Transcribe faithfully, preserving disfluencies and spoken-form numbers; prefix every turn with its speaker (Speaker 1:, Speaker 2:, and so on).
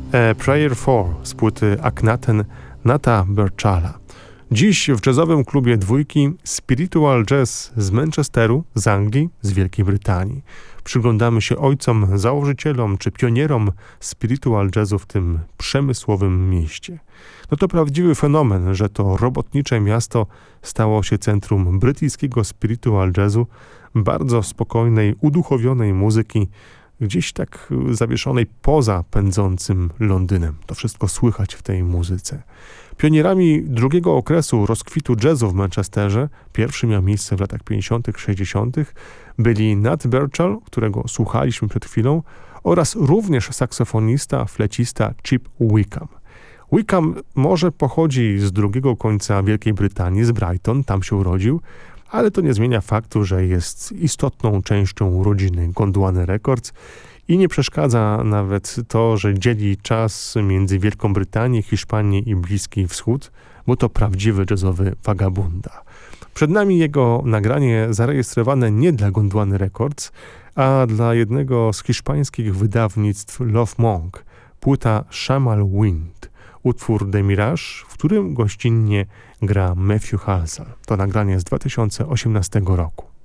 Speaker 1: A Prayer For z płyty Akhenaten Nata Birchala. Dziś w jazzowym klubie dwójki Spiritual Jazz z Manchesteru, z Anglii, z Wielkiej Brytanii. Przyglądamy się ojcom, założycielom czy pionierom spiritual jazzu w tym przemysłowym mieście. No to prawdziwy fenomen, że to robotnicze miasto stało się centrum brytyjskiego spiritual jazzu, bardzo spokojnej, uduchowionej muzyki, gdzieś tak zawieszonej poza pędzącym Londynem. To wszystko słychać w tej muzyce. Pionierami drugiego okresu rozkwitu jazzu w Manchesterze, pierwszy miał miejsce w latach pięćdziesiątych, sześćdziesiątych, byli Nat Birchall, którego słuchaliśmy przed chwilą, oraz również saksofonista, flecista Chip Wickham. Wickham może pochodzi z drugiego końca Wielkiej Brytanii, z Brighton, tam się urodził, ale to nie zmienia faktu, że jest istotną częścią rodziny Gondwana Records i nie przeszkadza nawet to, że dzieli czas między Wielką Brytanię, Hiszpanię i Bliski Wschód, bo to prawdziwy jazzowy wagabunda. Przed nami jego nagranie zarejestrowane nie dla Gondwana Records, a dla jednego z hiszpańskich wydawnictw Love Monk, płyta Shamal Wind, utwór The Mirage, w którym gościnnie gra Matthew Halsall. To nagranie z dwa tysiące osiemnastego roku.